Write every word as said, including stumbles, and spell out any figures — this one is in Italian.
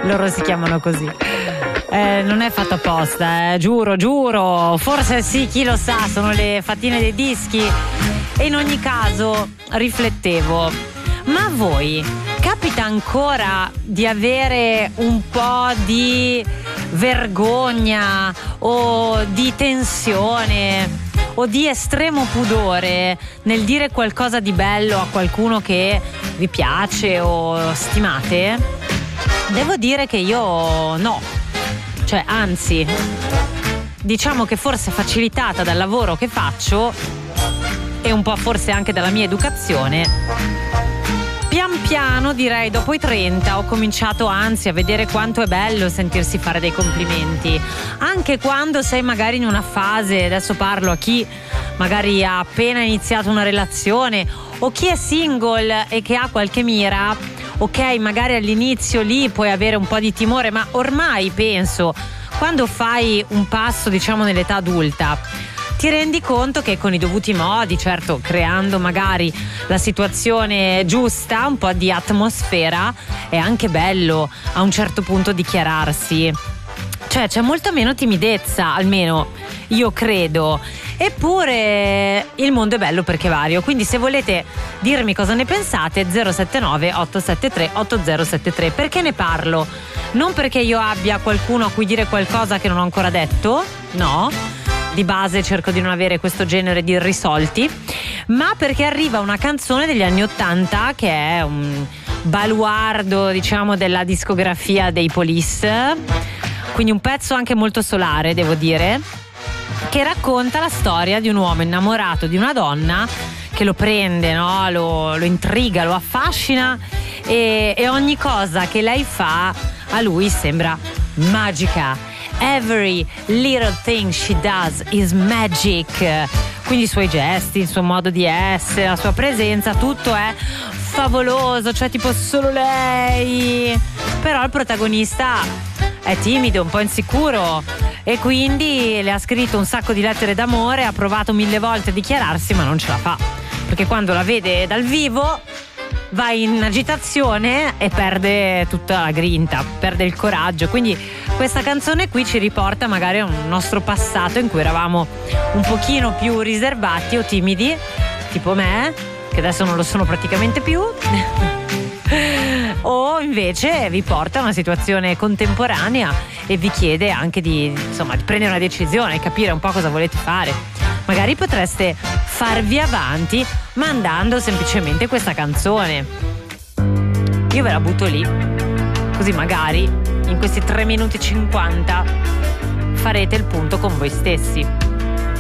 Loro si chiamano così. Eh, non è fatto apposta, eh, giuro, giuro. Forse sì, chi lo sa, sono le fattine dei dischi. E in ogni caso riflettevo, ma a voi capita ancora di avere un po' di vergogna o di tensione o di estremo pudore nel dire qualcosa di bello a qualcuno che vi piace o stimate? Devo dire che io no, cioè anzi, diciamo che forse facilitata dal lavoro che faccio e un po' forse anche dalla mia educazione, pian piano, direi dopo i trenta, ho cominciato anzi a vedere quanto è bello sentirsi fare dei complimenti, anche quando sei magari in una fase, adesso parlo a chi magari ha appena iniziato una relazione o chi è single e che ha qualche mira. Ok, magari all'inizio lì puoi avere un po' di timore, ma ormai penso, quando fai un passo, diciamo, nell'età adulta, ti rendi conto che con i dovuti modi, certo creando magari la situazione giusta, un po' di atmosfera, è anche bello a un certo punto dichiararsi. Cioè c'è molto meno timidezza, almeno io credo. Eppure il mondo è bello perché vario, quindi se volete dirmi cosa ne pensate, zero sette nove otto sette tre otto zero sette tre. Perché ne parlo? Non perché io abbia qualcuno a cui dire qualcosa che non ho ancora detto, no, di base cerco di non avere questo genere di irrisolti, ma perché arriva una canzone degli anni ottanta che è un baluardo, diciamo, della discografia dei Police, quindi un pezzo anche molto solare, devo dire, che racconta la storia di un uomo innamorato di una donna che lo prende, no? lo, lo intriga, lo affascina e, e ogni cosa che lei fa a lui sembra magica. Every little thing she does is magic. Quindi i suoi gesti, il suo modo di essere, la sua presenza, tutto è favoloso, cioè tipo solo lei. Però il protagonista è timido, un po' insicuro e quindi le ha scritto un sacco di lettere d'amore, ha provato mille volte a dichiararsi ma non ce la fa, perché quando la vede dal vivo va in agitazione e perde tutta la grinta, perde il coraggio. Quindi questa canzone qui ci riporta magari a un nostro passato in cui eravamo un pochino più riservati o timidi, tipo me, che adesso non lo sono praticamente più o invece vi porta a una situazione contemporanea e vi chiede anche di, insomma, di prendere una decisione, capire un po' cosa volete fare. Magari potreste farvi avanti mandando semplicemente questa canzone. Io ve la butto lì, così magari in questi tre minuti e cinquanta farete il punto con voi stessi.